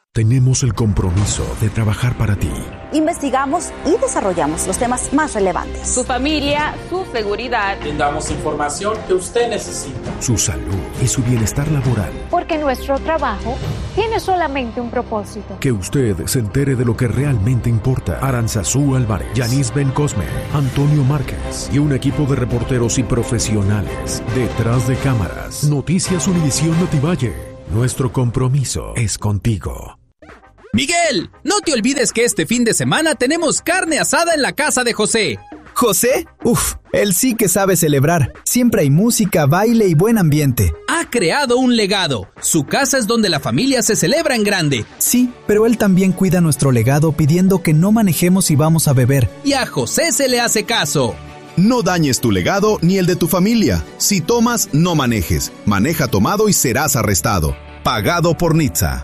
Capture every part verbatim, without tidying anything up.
Tenemos el compromiso de trabajar para ti. Investigamos y desarrollamos los temas más relevantes. Su familia, su seguridad. Brindamos información que usted necesita. Su salud y su bienestar laboral. Porque nuestro trabajo tiene solamente un propósito. Que usted se entere de lo que realmente importa. Aranzazú Álvarez, Yanis Ben Cosme, Antonio Márquez y un equipo de reporteros y profesionales detrás de cámaras. Noticias Univisión Notivalle. Nuestro compromiso es contigo. Miguel, no te olvides que este fin de semana tenemos carne asada en la casa de José. ¿José? Uf, él sí que sabe celebrar. Siempre hay música, baile y buen ambiente. Ha creado un legado. Su casa es donde la familia se celebra en grande. Sí, pero él también cuida nuestro legado pidiendo que no manejemos si vamos a beber. Y a José se le hace caso. No dañes tu legado ni el de tu familia. Si tomas, no manejes. Maneja tomado y serás arrestado. Pagado por Nitza.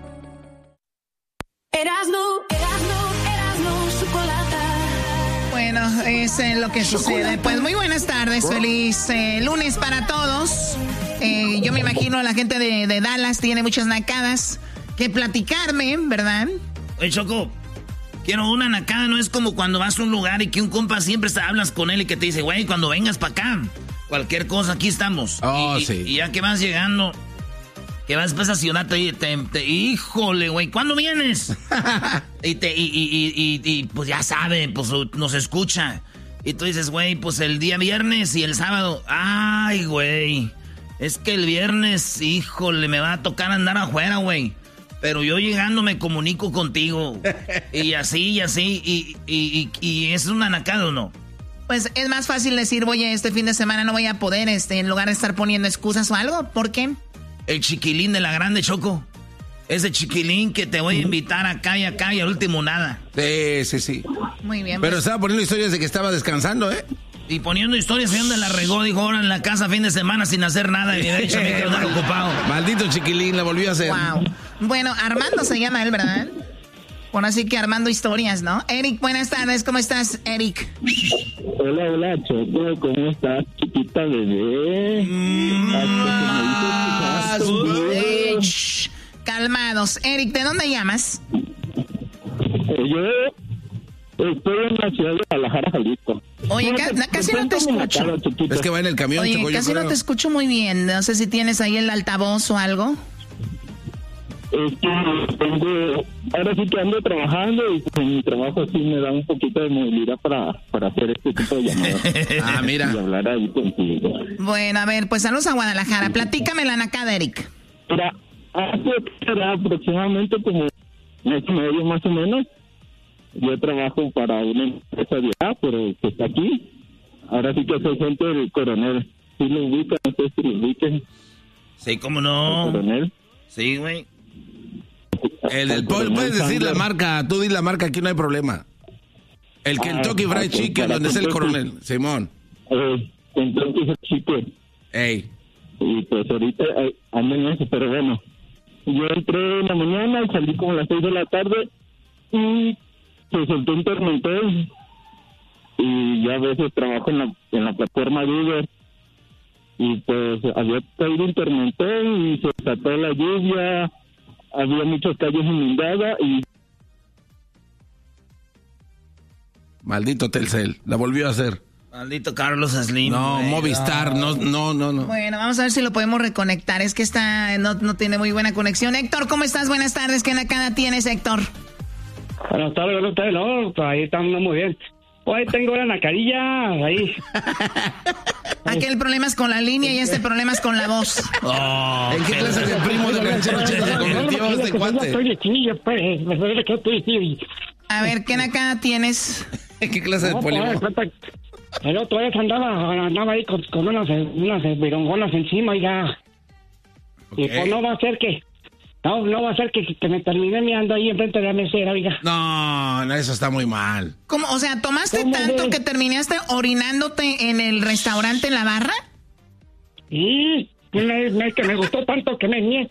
Erasmo, Erasmo, Erasmo, chocolate. Bueno, es eh, lo que sucede. Pues muy buenas tardes, feliz eh, lunes para todos. Eh, yo me imagino la gente de, de Dallas tiene muchas nacadas que platicarme, ¿verdad? Oye, Choco, quiero una nacada, no es como cuando vas a un lugar y que un compa siempre está, hablas con él y que te dice, güey, cuando vengas para acá, cualquier cosa, aquí estamos. Oh, y, sí. Y, y ya que vas llegando, que vas para esa ciudad, te, te, te híjole, güey, ¿cuándo vienes? y, te, y, y, y, y pues ya sabe, pues nos escucha. Y tú dices, güey, pues el día viernes y el sábado, ay, güey, es que el viernes, híjole, me va a tocar andar afuera, güey. Pero yo llegando me comunico contigo. Y así, y así, y, y, y, y es una nacada, ¿o no? Pues es más fácil decir, oye, este fin de semana no voy a poder, este, en lugar de estar poniendo excusas o algo. ¿Por qué? El chiquilín de la grande, Choco. Ese chiquilín que te voy a invitar acá y acá y al último nada. Sí, sí, sí. Muy bien. Pero pues. estaba poniendo historias de que estaba descansando, ¿eh? Y poniendo historias de donde la regó, dijo, ahora en la casa fin de semana sin hacer nada. Y de hecho me quedo tan ocupado. Maldito chiquilín, la volvió a hacer. Wow. Bueno, Armando se llama él, ¿verdad? Bueno, así que Armando historias, ¿no? Eric, buenas tardes, ¿cómo estás, Eric? Hola, hola, Choco, ¿cómo estás, chiquita bebé? Mm, ah, eh, shh, calmados. Eric, ¿de dónde llamas? Yo estoy en la ciudad de Guadalajara, Jalisco. Oye, ca casi no te escucho. Cara, es que va en el camión, Oye, Choco, casi no te escucho muy bien. No sé si tienes ahí el altavoz o algo. Es que tengo, ahora sí que ando trabajando y en mi trabajo sí me da un poquito de movilidad para, para hacer este tipo de llamadas. Ah, mira. Y hablar ahí contigo. Bueno, a ver, pues saludos a Guadalajara. Platícame la nacada, Eric. Mira, hace aproximadamente como mes y medio más o menos, yo trabajo para una empresa de acá, pero que está aquí. Ahora sí que soy gente del Coronel. ¿Sí lo ubican? No sé si lo ubiquen. Sí, ¿cómo no? ¿El Coronel? Sí, güey. El del pollo, puedes decir la marca, tú di la marca, aquí no hay problema. El Kentucky ah, Fried okay, Chicken, donde es el Coronel, Simón. Eh, Kentucky Fried Chicken. Ey. Y pues ahorita eh, ando en eso, pero bueno. Yo entré en la mañana y salí como a las seis de la tarde y se soltó un tormentón. Y yo a veces trabajo en la, en la plataforma de Uber. Y pues había caído un tormentón y se desató la lluvia. Había muchas calles inundadas y... Maldito Telcel, la volvió a hacer. Maldito Carlos Slim. No, güey, Movistar, no, no, no, no. Bueno, vamos a ver si lo podemos reconectar. Es que está, no, no tiene muy buena conexión. Héctor, ¿cómo estás? Buenas tardes. ¿Qué nacada tienes, Héctor? Buenas tardes, buenas tardes. No, pues ahí estamos muy bien. Hoy tengo la nacarilla, ahí. Aquel problema es con la línea y este problema es con la voz. Oh, ¿en qué clase de primo de ranchero se convirtió este cuate? A ver, ¿qué nacada tienes? ¿En qué clase de polígono? El otro vez andaba, andaba ahí con, con unas, unas virongonas encima, oiga. Okay. Y pues no va a ser que... No, no va a ser que, que me termine mirando ahí enfrente de la mesera, oiga. No, no, eso está muy mal. ¿Cómo? O sea, ¿tomaste tanto de... que terminaste orinándote en el restaurante en la barra? Sí, me, me, que me gustó tanto que me mié.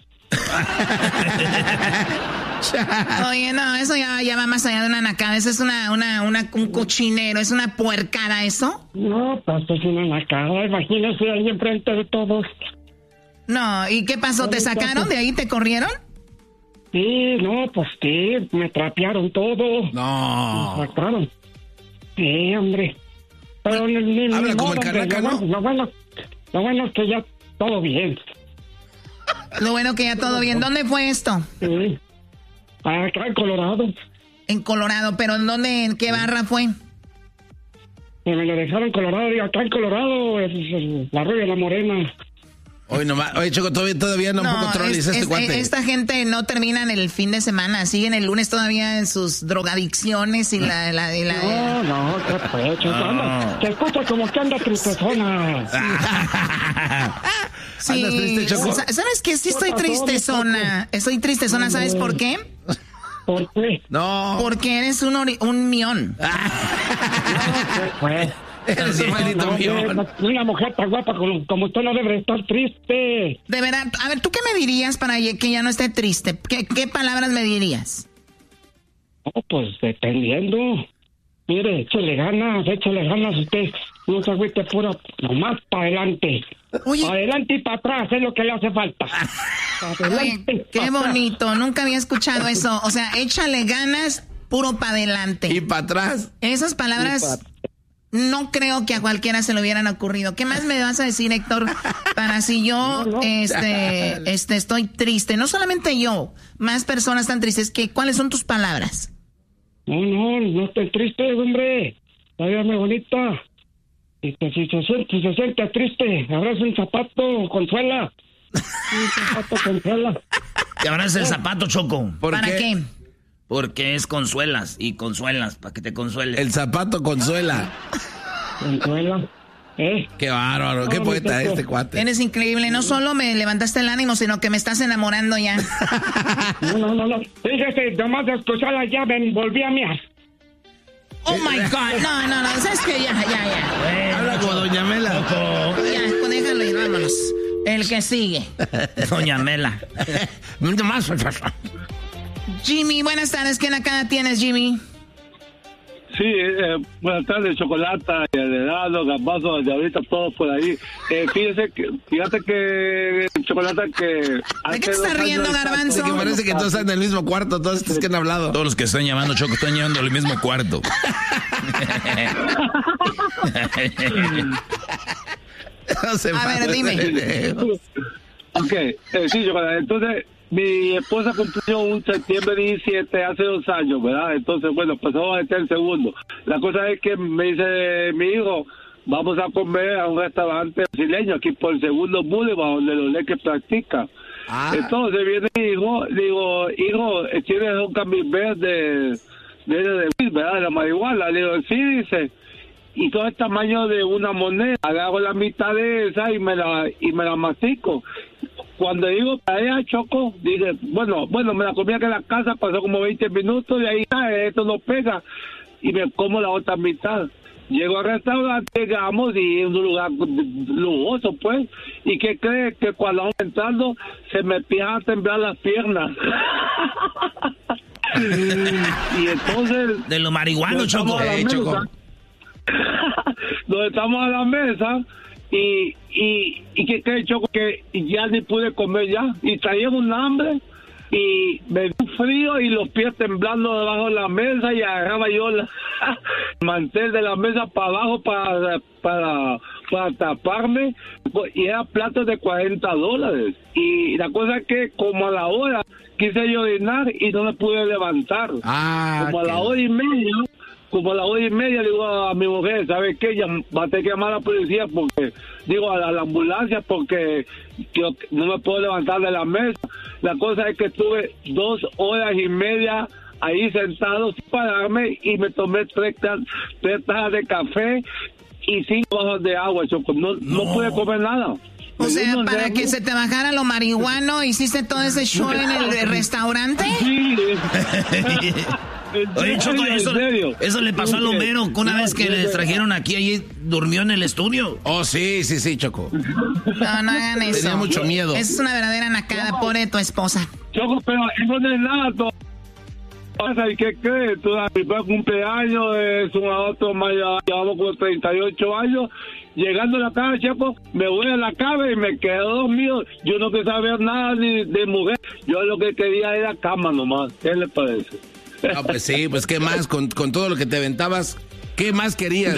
Oye, no, eso ya, ya va más allá de una nacada. Eso es una, una, una, un cochinero, es una puercada, ¿eso? No, pues es una nacada, imagínese ahí enfrente de todos. No, ¿y qué pasó? ¿Te sacaron de ahí? ¿Te corrieron? Sí, no, pues sí, me trapearon todo. No. Me sacaron. Sí, hombre. Pero ni, ni, Habla ni como modo, el Carraca, lo, ¿no? bueno, lo, bueno, lo bueno es que ya todo bien. Lo bueno que ya todo bien. ¿Dónde fue esto? Sí. Acá en Colorado. En Colorado, pero ¿en dónde, en qué barra fue? Me lo dejaron en Colorado, y acá en Colorado, es, es, la Rubia La Morena. Hoy nomás, oye, Choco, todavía, todavía no, no troles es, este es, cuate. Esta gente no termina en el fin de semana, siguen el lunes todavía en sus drogadicciones y la... la, y la no, no, qué fue, Choco, no. Anda, te escucha como que anda tristezona. Sí. ¿Andas triste, Choco? ¿Sabes qué? Sí estoy tristezona. Estoy tristezona, ¿sabes por qué? ¿Por qué? No. Porque eres un, ori- un mión. No, qué fue. Eres un maldito mión. Una mujer tan guapa como, como usted no debe estar triste. De verdad, a ver, ¿tú qué me dirías para que ya no esté triste? ¿Qué, qué palabras me dirías? No, pues dependiendo. Mire, échale ganas, échale ganas usted. No se agüite pura, nomás para adelante. Oye. Para adelante y para atrás es lo que le hace falta. Oye, qué bonito, nunca había escuchado eso. O sea, échale ganas, puro para adelante. Y para atrás. Esas palabras... No creo que a cualquiera se le hubieran ocurrido. ¿Qué más me vas a decir, Héctor? Para si yo no, no. este, este, estoy triste. No solamente yo, más personas están tristes. ¿Qué, ¿Cuáles son tus palabras? No, no, no estoy triste, hombre. La vida muy bonita. Y que si se siente, si se siente triste, abraza un zapato, consuela. Un zapato, consuela. Te abrazas el zapato, Choco. ¿Para qué? qué? Porque es consuelas y consuelas, para que te consuele. El zapato consuela. Consuela. ¿Eh? Qué bárbaro, qué poeta este cuate. Eres increíble. No solo me levantaste el ánimo, sino que me estás enamorando ya. No, no, no, no. Fíjese, nomás de escuchar la llave, volví a miar. Oh my God. No, no, no. ¿Sabes qué? Ya, ya, ya. Bueno, habla como Doña Mela. Ya, déjalo ir, vámonos. El que sigue. Doña Mela. Más. Jimmy, buenas tardes. ¿Quién acá tienes, Jimmy? Sí, eh, buenas tardes, Chocolata, Heredado, Gambazo, de ahorita todos por ahí. Eh, fíjese que, fíjate que, Chocolata, que... ¿De qué te estás riendo, Garbanzo? Que parece que todos están en el mismo cuarto, todos estos que han hablado. Todos los que están llamando, Choco, están llamando al mismo cuarto. No se A ver, dime. Ok, eh, sí, Chocolata, entonces... Mi esposa cumplió un septiembre diecisiete hace dos años, ¿verdad? Entonces, bueno, pues vamos a meter el segundo. La cosa es que me dice mi hijo, vamos a comer a un restaurante brasileño aquí por el segundo Boulevard, donde los leques practican. Ah. Entonces viene mi hijo, digo, hijo, ¿tienes un camembert de, de, de, de, ¿verdad? De la marihuana? Le digo, sí, dice. Y todo el tamaño de una moneda. Agarro la mitad de esa y me la, y me la mastico. Cuando digo para ella, Choco, dije, bueno, bueno, me la comí aquí en la casa, pasó como veinte minutos y ahí esto no pega. Y me como la otra mitad. Llego al restaurante, llegamos y es un lugar lujoso, pues. ¿Y qué crees? Que cuando vamos entrando, se me empiezan a temblar las piernas. Y entonces... De lo marihuano, Choco. Eh, Choco. Donde estamos a la mesa... Y, y, y que cree, Choco, que ya ni pude comer ya. Y traía un hambre y me dio frío y los pies temblando debajo de la mesa y agarraba yo la, el mantel de la mesa para abajo para, para, para taparme. Y era platos de cuarenta dólares. Y la cosa es que como a la hora quise yo orinar y no me pude levantar. Ah, como a la hora y media... Como a las hora y media le digo a mi mujer, ¿sabes qué? Ya va a tener que llamar a la policía porque, digo, a la, a la ambulancia porque yo no me puedo levantar de la mesa. La cosa es que estuve dos horas y media ahí sentado sin pararme y me tomé tres, tres tazas de café y cinco vasos de agua. Choco. No, no. no pude comer nada. O sea, para que se te bajara lo marihuano, ¿hiciste todo ese show en el restaurante? Sí. Oye, Choco, eso, eso le pasó al Homero, que una vez que les trajeron aquí, allí durmió en el estudio. Oh, sí, sí, sí, Choco. No, no hagan eso. Tenía mucho miedo. Es una verdadera nacada, pobre tu esposa. Choco, pero eso no es nada, todo. ¿Y qué crees? Tú, mi cumpleaños es un adulto más, llevamos como treinta y ocho años llegando a la casa, Chepo, me voy a la cama y me quedo dormido. Yo no quería saber nada de, de mujer. Yo lo que quería era cama nomás. ¿Qué le parece? No, pues sí, pues qué más, con, con todo lo que te aventabas, ¿qué más querías?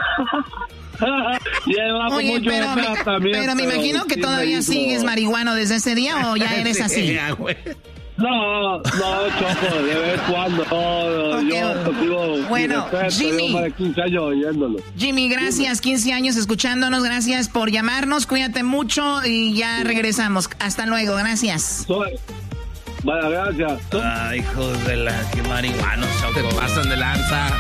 Oye, pero, me, también, pero me imagino que todavía me sigues marihuano desde ese día o ya eres así. No, no, Choco, de vez en cuando. No, okay. Yo digo, bueno, respeto, Jimmy. Más de quince años oyéndolo. Jimmy, gracias, quince años escuchándonos, gracias por llamarnos, cuídate mucho y ya regresamos. Hasta luego, gracias. Vaya, gracias. Ay, hijos de la que marihuanos, Choco. Te pasan de lanza.